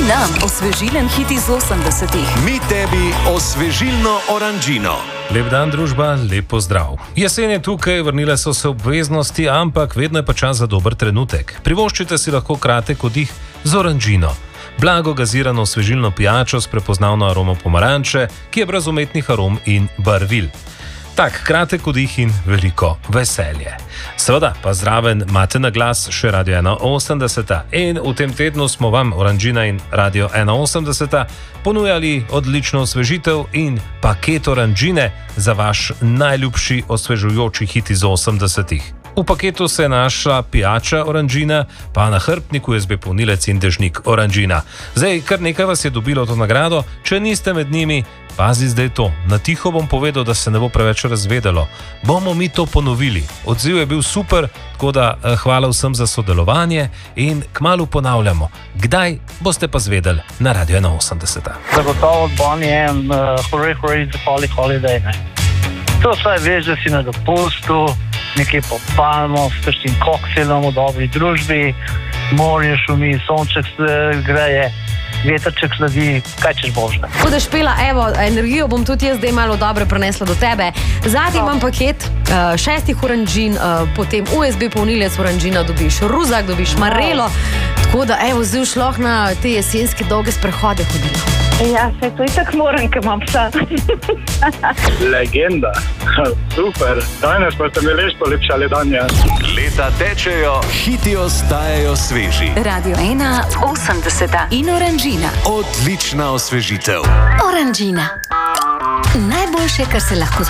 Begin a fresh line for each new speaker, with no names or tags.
nam osvežilen hit iz 80-ih.
Mi tebi osvežilno oranžino.
Lep dan, družba, lep pozdrav. Jesen je tukaj, vrnile so se obveznosti, ampak vedno je pa čas za dober trenutek. Privoščite si lahko kratek oddih z oranžino. Blago gazirano osvežilno pijačo s prepoznavno aromo pomaranče, ki je brez umetnih arom in barvil. Tak kratek oddih in veliko veselje. Seveda pa zraven imate na glas še Radio 81 in v tem tednu smo vam, Oranžina in Radio 81, ponujali odlično osvežitev in paket oranžine za vaš najljubši osvežujoči hit iz 80-ih. V paketu se je našla pijača oranžina, pa nahrbtnik USB polnilec in dežnik oranžina. Zdaj, kar nekaj vas je dobilo to nagrado, če niste med njimi, pazi zdaj to. Na tiho bom povedal, da se ne bo preveč razvedelo. Bomo mi to ponovili. Odziv je bil super, tako da hvala vsem za sodelovanje in kmalu ponavljamo. Kdaj boste pa zvedeli na Radio 81?
Zagotovo Bonnie M, Hooray za Holiday, ne. To vsaj veš, da si na dopustu, nekje po palmo, s kakšnim koktelom v dobri družbi, morje šumi, sonček greje, vetrček sledi, kaj češ božga.
Bude Špela, evo, energijo bom tudi jaz zdaj malo dobro prenesla do tebe. Zadnji imam paket 6 oranžin, potem USB polnilec oranžina, dobiš ruzak, dobiš marelo, tako da evo, zdaj šloh na te jesenske dolge sprehode hodila.
Ja, se to itak moram, ker imam psa.
Legenda, super, danes pa ste mi res polepšali danje.
Leta tečejo, hiti ostajajo sveži.
Radio 81 in Oranžina.
Odlična osvežitev.
Oranžina. Najboljše, kar se lahko